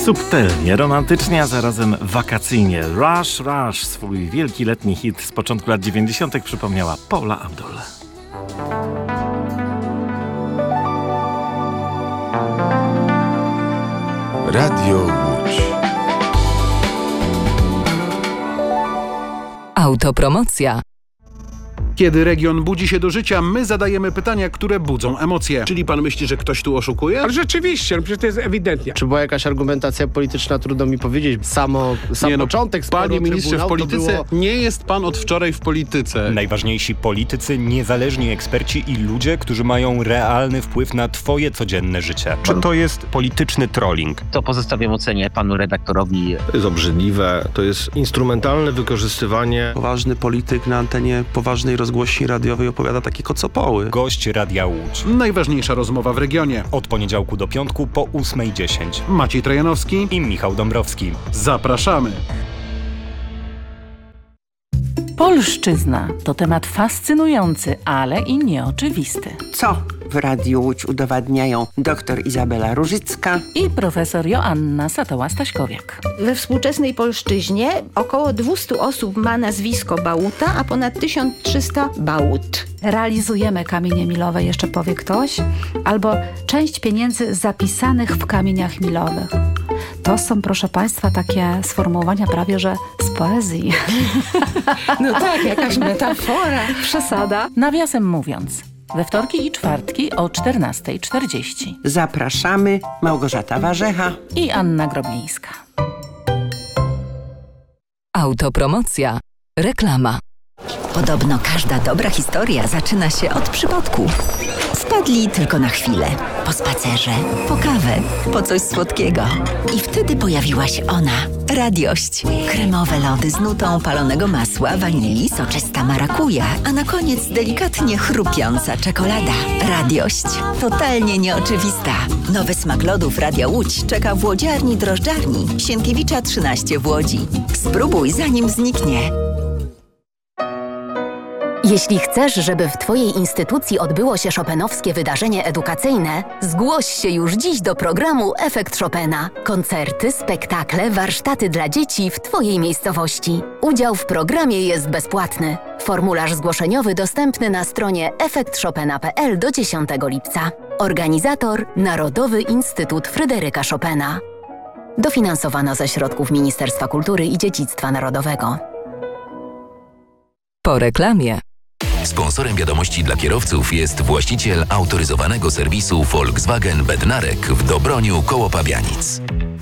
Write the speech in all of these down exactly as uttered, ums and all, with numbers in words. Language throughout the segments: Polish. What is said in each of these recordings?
Subtelnie, romantycznie, a zarazem wakacyjnie. Rush, Rush, swój wielki letni hit z początku lat dziewięćdziesiątych przypomniała Paula Abdul. Radio Łódź. Autopromocja. Kiedy region budzi się do życia, my zadajemy pytania, które budzą emocje. Czyli pan myśli, że ktoś tu oszukuje? Ale rzeczywiście, no przecież to jest ewidentnie. Czy była jakaś argumentacja polityczna, trudno mi powiedzieć. Samo, sam nie no, początek sporu panie ministrze, w polityce było... nie jest pan od wczoraj w polityce. Najważniejsi politycy, niezależni eksperci i ludzie, którzy mają realny wpływ na twoje codzienne życie. Czy to jest polityczny trolling? To pozostawiam ocenie panu redaktorowi. To jest obrzydliwe, to jest instrumentalne wykorzystywanie. Poważny polityk na antenie poważnej rozgłośni radiowej opowiada takie kocopoły. Gość Radia Łódź. Najważniejsza rozmowa w regionie. Od poniedziałku do piątku po ósmej dziesięć. Maciej Trojanowski i Michał Dąbrowski. Zapraszamy. Polszczyzna to temat fascynujący, ale i nieoczywisty. Co w Radiu Łódź udowadniają dr Izabela Różycka i profesor Joanna Satoła-Staśkowiak. We współczesnej polszczyźnie około dwieście osób ma nazwisko Bałuta, a ponad tysiąc trzysta Bałut. Realizujemy kamienie milowe, jeszcze powie ktoś, albo część pieniędzy zapisanych w kamieniach milowych. To są, proszę Państwa, takie sformułowania prawie, że z poezji. No tak, jakaś metafora. Przesada. Nawiasem mówiąc, we wtorki i czwartki o czternasta czterdzieści. Zapraszamy, Małgorzata Warzecha i Anna Groblińska. Autopromocja. Reklama. Podobno każda dobra historia zaczyna się od przypadku. Wpadli tylko na chwilę, po spacerze, po kawę, po coś słodkiego. I wtedy pojawiła się ona, Radiość. Kremowe lody z nutą palonego masła, wanilii, soczysta marakuja, a na koniec delikatnie chrupiąca czekolada. Radiość. Totalnie nieoczywista. Nowy smak lodów Radia Łódź czeka w łodziarni drożdżarni Sienkiewicza trzynaście w Łodzi. Spróbuj, zanim zniknie. Jeśli chcesz, żeby w Twojej instytucji odbyło się chopinowskie wydarzenie edukacyjne, zgłoś się już dziś do programu Efekt Chopina. Koncerty, spektakle, warsztaty dla dzieci w Twojej miejscowości. Udział w programie jest bezpłatny. Formularz zgłoszeniowy dostępny na stronie efekt chopina kropka p l do dziesiątego lipca. Organizator Narodowy Instytut Fryderyka Chopina. Dofinansowano ze środków Ministerstwa Kultury i Dziedzictwa Narodowego. Po reklamie. Sponsorem wiadomości dla kierowców jest właściciel autoryzowanego serwisu Volkswagen Bednarek w Dobroniu koło Pabianic.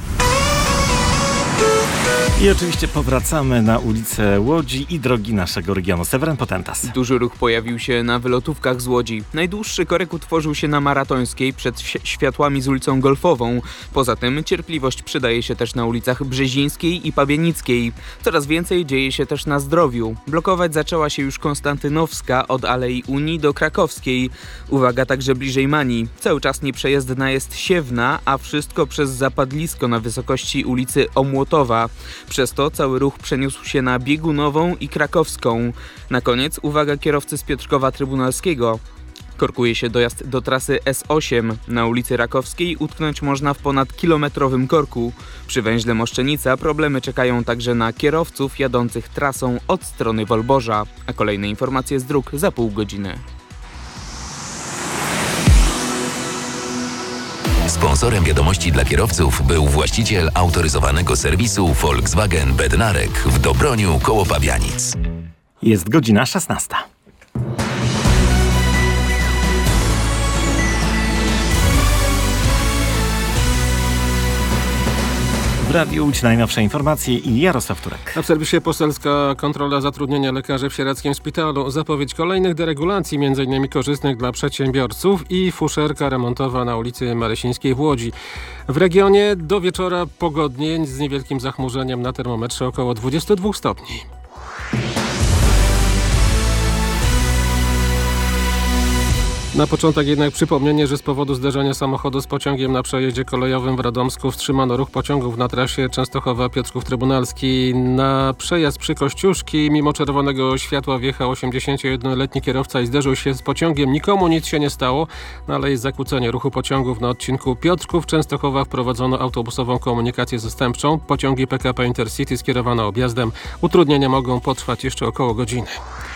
I oczywiście powracamy na ulicę Łodzi i drogi naszego regionu. Seweryn Potentas. Duży ruch pojawił się na wylotówkach z Łodzi. Najdłuższy korek utworzył się na Maratońskiej przed światłami z ulicą Golfową. Poza tym cierpliwość przydaje się też na ulicach Brzezińskiej i Pabianickiej. Coraz więcej dzieje się też na Zdrowiu. Blokować zaczęła się już Konstantynowska od Alei Unii do Krakowskiej. Uwaga, także bliżej Mani. Cały czas nieprzejezdna jest Siewna, a wszystko przez zapadlisko na wysokości ulicy Omłotowa. Przez to cały ruch przeniósł się na Biegunową i Krakowską. Na koniec uwaga kierowcy z Piotrkowa Trybunalskiego. Korkuje się dojazd do trasy S osiem. Na ulicy Rakowskiej utknąć można w ponad kilometrowym korku. Przy węźle Moszczenica problemy czekają także na kierowców jadących trasą od strony Wolborza. A kolejne informacje z dróg za pół godziny. Sponsorem wiadomości dla kierowców był właściciel autoryzowanego serwisu Volkswagen Bednarek w Dobroniu koło Pabianic. Jest godzina szesnasta. W Radiu Łódź najnowsze informacje i Jarosław Turek. Na serwisie poselska kontrola zatrudnienia lekarzy w Sieradzkim Szpitalu. Zapowiedź kolejnych deregulacji, między innymi korzystnych dla przedsiębiorców i fuszerka remontowa na ulicy Marysińskiej w Łodzi. W regionie do wieczora pogodnie z niewielkim zachmurzeniem, na termometrze około dwudziestu dwóch stopni. Na początek jednak przypomnienie, że z powodu zderzenia samochodu z pociągiem na przejeździe kolejowym w Radomsku wstrzymano ruch pociągów na trasie Częstochowa-Piotrków Trybunalski. Na przejazd przy Kościuszki mimo czerwonego światła wjechał osiemdziesięciojednoletni kierowca i zderzył się z pociągiem. Nikomu nic się nie stało, no ale jest zakłócenie ruchu pociągów na odcinku Piotrków-Częstochowa. Wprowadzono autobusową komunikację zastępczą. Pociągi P K P Intercity skierowane objazdem. Utrudnienia mogą potrwać jeszcze około godziny.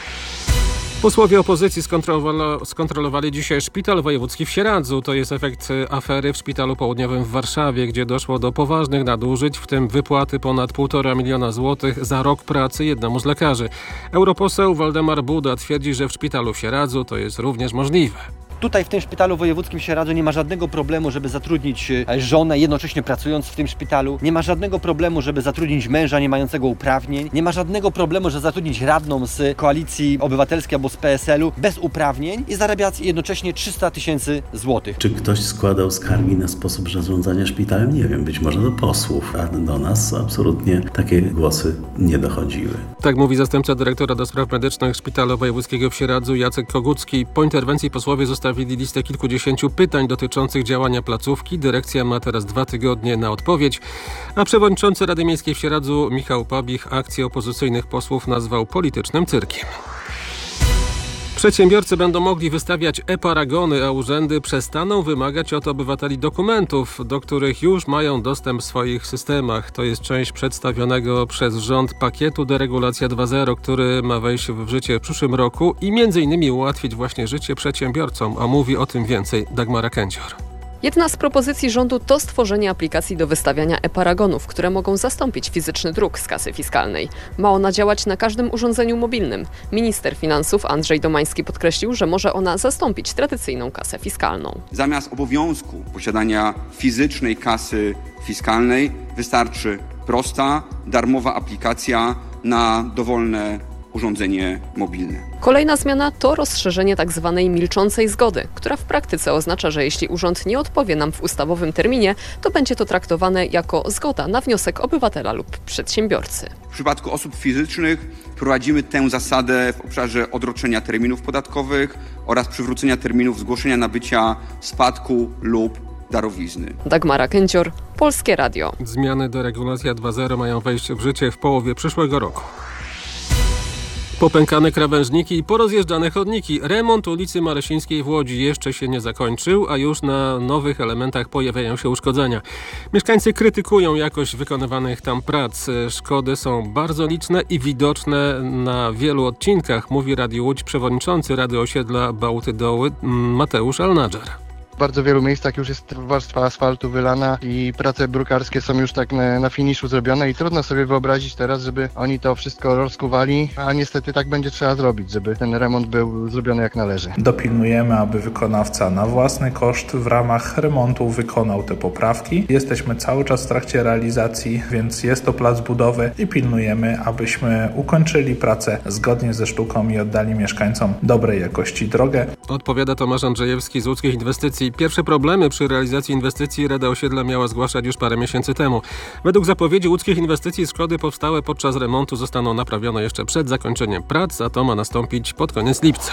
Posłowie opozycji skontrolowali, skontrolowali dzisiaj szpital wojewódzki w Sieradzu. To jest efekt afery w szpitalu południowym w Warszawie, gdzie doszło do poważnych nadużyć, w tym wypłaty ponad półtora miliona złotych za rok pracy jednemu z lekarzy. Europoseł Waldemar Buda twierdzi, że w szpitalu w Sieradzu to jest również możliwe. Tutaj w tym szpitalu wojewódzkim w Sieradzu nie ma żadnego problemu, żeby zatrudnić żonę jednocześnie pracując w tym szpitalu. Nie ma żadnego problemu, żeby zatrudnić męża nie mającego uprawnień. Nie ma żadnego problemu, żeby zatrudnić radną z Koalicji Obywatelskiej albo z P S L u bez uprawnień i zarabiać jednocześnie trzysta tysięcy złotych. Czy ktoś składał skargi na sposób zarządzania szpitalem? Nie wiem, być może do posłów, a do nas absolutnie takie głosy nie dochodziły. Tak mówi zastępca dyrektora do spraw medycznych Szpitala Wojewódzkiego w Sieradzu Jacek Kogucki. Po interwencji posłowie zostawili listę kilkudziesięciu pytań dotyczących działania placówki. Dyrekcja ma teraz dwa tygodnie na odpowiedź, a przewodniczący Rady Miejskiej w Sieradzu Michał Pabich akcję opozycyjnych posłów nazwał politycznym cyrkiem. Przedsiębiorcy będą mogli wystawiać e-paragony, a urzędy przestaną wymagać od obywateli dokumentów, do których już mają dostęp w swoich systemach. To jest część przedstawionego przez rząd pakietu Deregulacja dwa zero, który ma wejść w życie w przyszłym roku i między innymi ułatwić właśnie życie przedsiębiorcom, a mówi o tym więcej Dagmara Kędzior. Jedna z propozycji rządu to stworzenie aplikacji do wystawiania e-paragonów, które mogą zastąpić fizyczny druk z kasy fiskalnej. Ma ona działać na każdym urządzeniu mobilnym. Minister finansów Andrzej Domański podkreślił, że może ona zastąpić tradycyjną kasę fiskalną. Zamiast obowiązku posiadania fizycznej kasy fiskalnej wystarczy prosta, darmowa aplikacja na dowolne urządzenie mobilne. Kolejna zmiana to rozszerzenie tzw. milczącej zgody, która w praktyce oznacza, że jeśli urząd nie odpowie nam w ustawowym terminie, to będzie to traktowane jako zgoda na wniosek obywatela lub przedsiębiorcy. W przypadku osób fizycznych prowadzimy tę zasadę w obszarze odroczenia terminów podatkowych oraz przywrócenia terminów zgłoszenia nabycia spadku lub darowizny. Dagmara Kędzior, Polskie Radio. Zmiany do Regulacja dwa zero mają wejść w życie w połowie przyszłego roku. Popękane krawężniki i porozjeżdżane chodniki. Remont ulicy Maresińskiej w Łodzi jeszcze się nie zakończył, a już na nowych elementach pojawiają się uszkodzenia. Mieszkańcy krytykują jakość wykonywanych tam prac. Szkody są bardzo liczne i widoczne na wielu odcinkach, mówi Radiu Łódź przewodniczący Rady Osiedla Bałty Doły Mateusz Alnadżar. W bardzo wielu miejscach już jest warstwa asfaltu wylana i prace brukarskie są już tak na, na finiszu zrobione i trudno sobie wyobrazić teraz, żeby oni to wszystko rozkuwali, a niestety tak będzie trzeba zrobić, żeby ten remont był zrobiony jak należy. Dopilnujemy, aby wykonawca na własny koszt w ramach remontu wykonał te poprawki. Jesteśmy cały czas w trakcie realizacji, więc jest to plac budowy i pilnujemy, abyśmy ukończyli pracę zgodnie ze sztuką i oddali mieszkańcom dobrej jakości drogę. Odpowiada Tomasz Andrzejewski z Łódzkich Inwestycji. Pierwsze problemy przy realizacji inwestycji Rada Osiedla miała zgłaszać już parę miesięcy temu. Według zapowiedzi Łódzkich Inwestycji szkody powstałe podczas remontu zostaną naprawione jeszcze przed zakończeniem prac, a to ma nastąpić pod koniec lipca.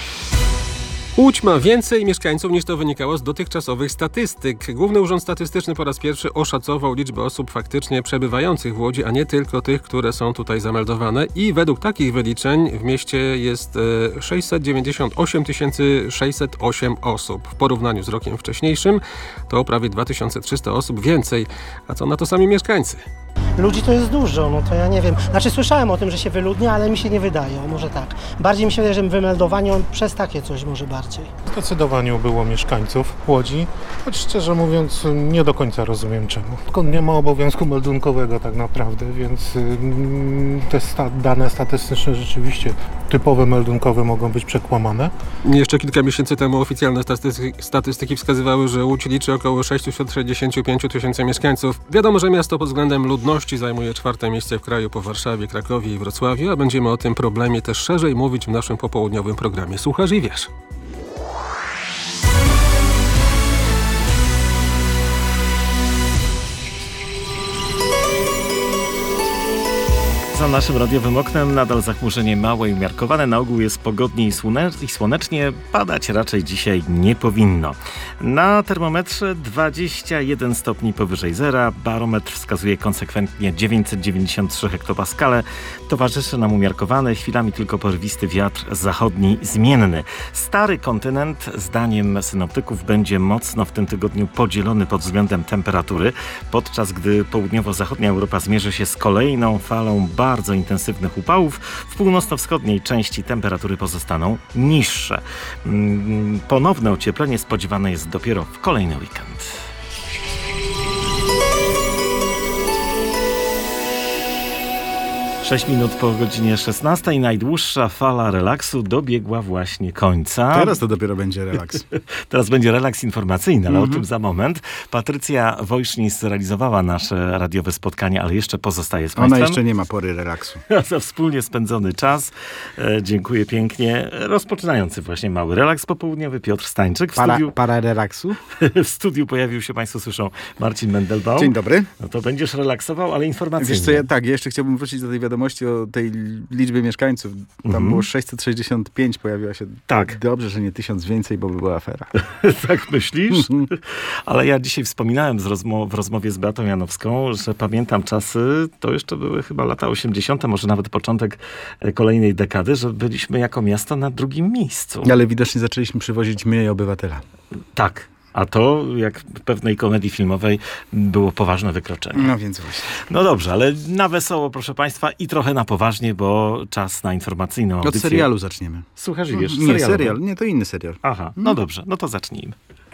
Łódź ma więcej mieszkańców niż to wynikało z dotychczasowych statystyk. Główny Urząd Statystyczny po raz pierwszy oszacował liczbę osób faktycznie przebywających w Łodzi, a nie tylko tych, które są tutaj zameldowane. I według takich wyliczeń w mieście jest sześćset dziewięćdziesiąt osiem tysięcy sześćset osiem osób. W porównaniu z rokiem wcześniejszym to prawie dwa tysiące trzysta osób więcej. A co na to sami mieszkańcy? Ludzi to jest dużo, no to ja nie wiem. Znaczy słyszałem o tym, że się wyludnia, ale mi się nie wydaje, może tak. Bardziej mi się wydaje, że wymeldowanie przez takie coś może bardziej. Zdecydowanie ubyło mieszkańców Łodzi, choć szczerze mówiąc nie do końca rozumiem czemu. Tylko nie ma obowiązku meldunkowego tak naprawdę, więc te sta- dane statystyczne rzeczywiście typowe meldunkowe mogą być przekłamane. Jeszcze kilka miesięcy temu oficjalne statystyki, statystyki wskazywały, że Łódź liczy około sześćset sześćdziesiąt pięć tysięcy mieszkańców. Wiadomo, że miasto pod względem ludności zajmuje czwarte miejsce w kraju po Warszawie, Krakowie i Wrocławiu, a będziemy o tym problemie też szerzej mówić w naszym popołudniowym programie Słuchasz i Wiesz. Za naszym radiowym oknem nadal zachmurzenie małe i umiarkowane. Na ogół jest pogodnie i, słone- i słonecznie. Padać raczej dzisiaj nie powinno. Na termometrze dwadzieścia jeden stopni powyżej zera. Barometr wskazuje konsekwentnie dziewięćset dziewięćdziesiąt trzy hektopaskale. Towarzyszy nam umiarkowany, chwilami tylko porywisty wiatr zachodni zmienny. Stary kontynent, zdaniem synoptyków, będzie mocno w tym tygodniu podzielony pod względem temperatury, podczas gdy południowo-zachodnia Europa zmierzy się z kolejną falą bardzo intensywnych upałów. W północno-wschodniej części temperatury pozostaną niższe. Ponowne ocieplenie spodziewane jest dopiero w kolejny weekend. sześć minut po godzinie szesnastej. Najdłuższa fala relaksu dobiegła właśnie końca. Teraz to dopiero będzie relaks. Teraz będzie relaks informacyjny, ale Mhm. o tym za moment. Patrycja Wojsznis zrealizowała nasze radiowe spotkanie, ale jeszcze pozostaje z Państwem. Ona jeszcze nie ma pory relaksu. Za wspólnie spędzony czas. E, dziękuję pięknie. Rozpoczynający właśnie mały relaks popołudniowy Piotr Stańczyk. W Para, studiu, para relaksu. w studiu pojawił się, Państwo słyszą, Marcin Mendelbaum. Dzień dobry. No to będziesz relaksował, ale informacyjnie. Wiesz co, ja, tak, ja jeszcze chciałbym wrócić do tej wiadomości o tej liczbie mieszkańców. Tam Mhm. było sześćset sześćdziesiąt pięć, pojawiła się. Tak. Dobrze, że nie tysiąc więcej, bo by była afera. Tak myślisz? Ale ja dzisiaj wspominałem z rozmo- w rozmowie z Beatą Janowską, że pamiętam czasy, to jeszcze były chyba lata osiemdziesiąte, może nawet początek e, kolejnej dekady, że byliśmy jako miasto na drugim miejscu. Ale widocznie zaczęliśmy przywozić mniej obywatela. Tak. A to, jak w pewnej komedii filmowej, było poważne wykroczenie. No więc właśnie. No dobrze, ale na wesoło, proszę Państwa, i trochę na poważnie, bo czas na informacyjną audycję. Od serialu zaczniemy. Słuchasz i wiesz, Nie, serialowy. serial. Nie, to inny serial. Aha, no dobrze, no to zacznijmy.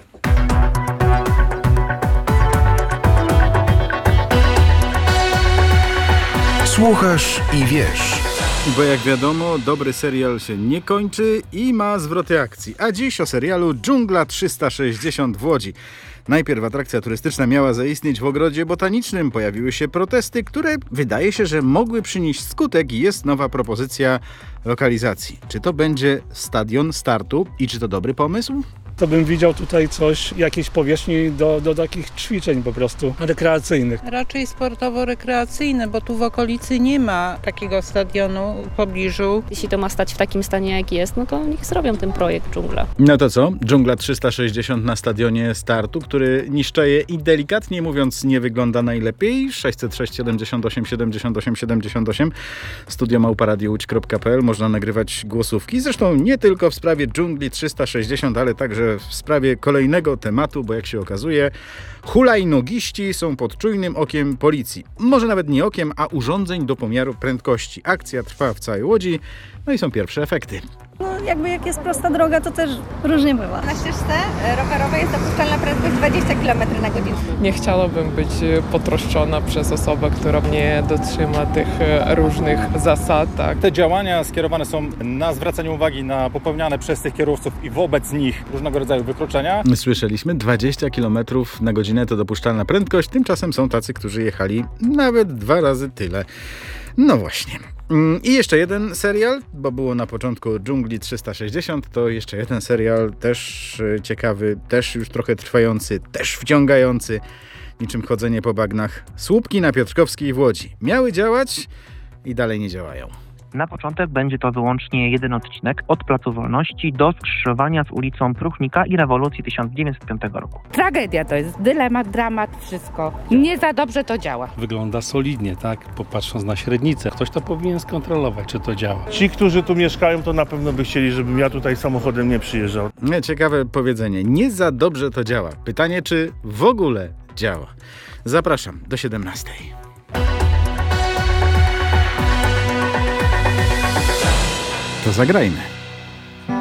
Słuchasz i wiesz. Bo jak wiadomo, dobry serial się nie kończy i ma zwroty akcji. A dziś o serialu Dżungla trzysta sześćdziesiąt w Łodzi. Najpierw atrakcja turystyczna miała zaistnieć w ogrodzie botanicznym. Pojawiły się protesty, które wydaje się, że mogły przynieść skutek i jest nowa propozycja lokalizacji. Czy to będzie stadion startu i czy to dobry pomysł? To bym widział tutaj coś, jakieś powierzchni do, do takich ćwiczeń po prostu rekreacyjnych. Raczej sportowo-rekreacyjne, bo tu w okolicy nie ma takiego stadionu w pobliżu. Jeśli to ma stać w takim stanie, jak jest, no to niech zrobią ten projekt Dżungla. No to co? Dżungla trzysta sześćdziesiąt na stadionie startu, który niszczeje i delikatnie mówiąc nie wygląda najlepiej. sześćset sześć siedemdziesiąt osiem siedemdziesiąt osiem siedemdziesiąt osiem studio małpa radio łódź kropka p l. Można nagrywać głosówki. Zresztą nie tylko w sprawie Dżungli trzysta sześćdziesiąt, ale także w sprawie kolejnego tematu, bo jak się okazuje, hulajnogiści są pod czujnym okiem policji. Może nawet nie okiem, a urządzeń do pomiaru prędkości. Akcja trwa w całej Łodzi, no i są pierwsze efekty. No jakby jak jest prosta droga, to też różnie bywa. Na ścieżce rowerowej jest dopuszczalna prędkość dwadzieścia kilometrów na godzinę. Nie chciałabym być potroszczona przez osobę, która nie dotrzyma tych różnych zasad. Tak. Te działania skierowane są na zwracanie uwagi na popełniane przez tych kierowców i wobec nich różnego rodzaju wykroczenia. Słyszeliśmy, dwadzieścia kilometrów na godzinę to dopuszczalna prędkość, tymczasem są tacy, którzy jechali nawet dwa razy tyle. No właśnie. I jeszcze jeden serial, bo było na początku Dżungli trzysta sześćdziesiąt, to jeszcze jeden serial też ciekawy, też już trochę trwający, też wciągający, niczym chodzenie po bagnach. Słupki na Piotrkowskiej w Łodzi miały działać i dalej nie działają. Na początek będzie to wyłącznie jeden odcinek od Placu Wolności do skrzyżowania z ulicą Pruchnika i Rewolucji tysiąc dziewięćset piątego roku. Tragedia to jest, dylemat, dramat, wszystko. Nie za dobrze to działa. Wygląda solidnie, tak? Popatrząc na średnicę. Ktoś to powinien skontrolować, czy to działa. Ci, którzy tu mieszkają, to na pewno by chcieli, żebym ja tutaj samochodem nie przyjeżdżał. Ciekawe powiedzenie. Nie za dobrze to działa. Pytanie, czy w ogóle działa. Zapraszam do siedemnastej. To zagrajmy.